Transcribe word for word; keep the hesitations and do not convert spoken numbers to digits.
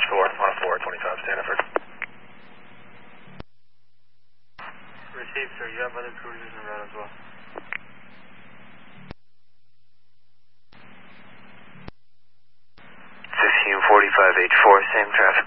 four, one oh four, twenty-five, Stanford. Received, sir. You have other cruisers en route as well. fifteen forty-five H four, same traffic.